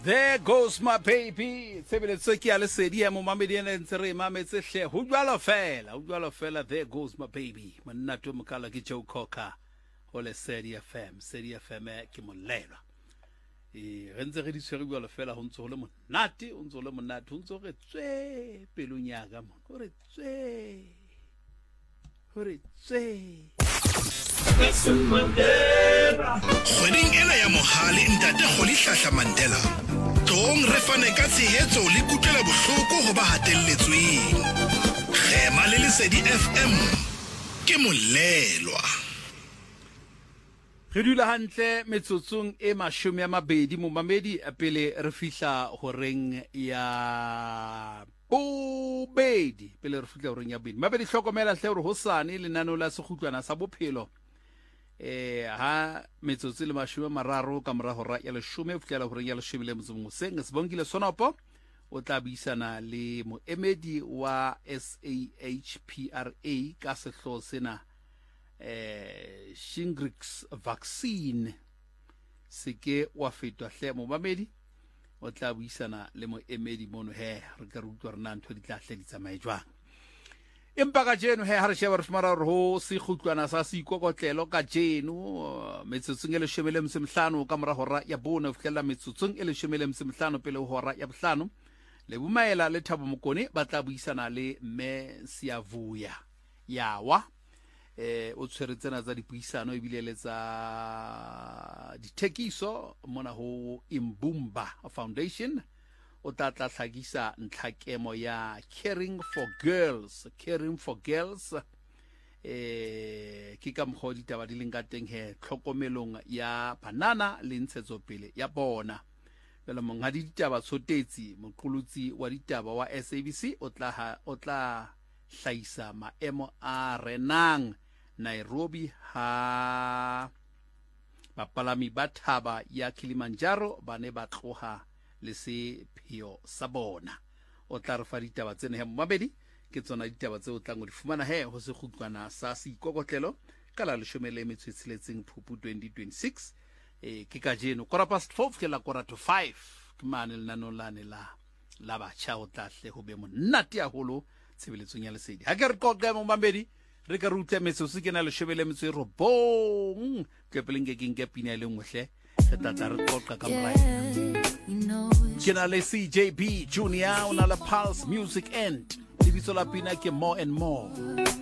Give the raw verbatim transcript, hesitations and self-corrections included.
There goes my baby. Tshebeletso ke ya lesedi ya mo mamediana ntse re mametse hle ho jwalo fela ho jwalo fela. There goes my baby. Monna to mokala ke Joe Cocker ho lesedi F M. Sedi F M ke molelwa. E re ntse re di tshwere jwalo fela ho ntse ho le monate ho ntse ho le monate ho ntse re tswe pelong ya ka mo ho re tswe ho re tswe. Kgweding ena ya mohale ntate Kgoli Hlahla Mandela tong re fane ka tshehetso le kutlwela bohloko ho ba hatelletsweng. Khema le lesedi F M ke molelwa. Re dula hantle metsotsong e mashome ya mabedi mo mamedi pele re fihla horeng ya bobedi pele re fihla horeng ya bobedi. Mabedi hlokomela hle hore hosane lenano la sekgutlwana sa bophelo eh ha metsotso le mashome mararo ka mora hora ya leshome ho fihlela horeng ya leshome le motso mong seng Sibongile Sonopo o tla buisana le moemedi wa S A H P R A ka sehlo sena eh Shingrix vaccine seke wa fetwa hle mo mamedi o tla buisana le moemedi mono he re ka re utlwa rena ntho di tla hle di tsamae jwang. Empa ka jeno he ha re sheba re fumara re ho se kgutlwana sa se ikokotlelo ka jeno metsotsong e leshome le msemhlano ka mora hora ya bone ho fihlela metsotsong e leshome le msemhlano pele ho hora ya bohlano le bumaela le Thabo Mokone ba tla buisana le mme Siyavuya yawa eh o tshweretsena tsa dipuisano e bile le tsa dithekiso mona ho Imbumba Foundation o tla tla hlagisa ntlhakemo ya Caring for Girls Caring for Girls eh ke ka mkgo ditaba di leng ka teng he tlhokomelong ya banana le ntshetso pele ya bona bela monga ditaba tsotetsi moqolotsi wa ditaba wa S A B C o tla ha o tla hlaisa maemo a renang Nairobi ha bapalami ba thaba ya Kilimanjaro ba ne ba tloha le se pheo sa bona o tla re fa ditaba tsene he mabedi ke tsona ditaba tse o tlang o di fumana he ho se kgutlwana sa se ikokotlelo ka la leshome le metso e tsheletseng Phupu twenty twenty-six eh ke ka jeno quarter past four ke la quarter to five ke mane le nano lane la la ba cha o tla hle ho be monate a holo tshebeletsong ya lesedi ha ke re qoqa mo mabedi re ka ruta metsotso ke na leshome le metso e robong ke peleng ke ke pina ile ngwe hle re tla re qoqa ka morae. Kenale C J B Junior on la Pulse Music End. Libitso la pina ke More and More.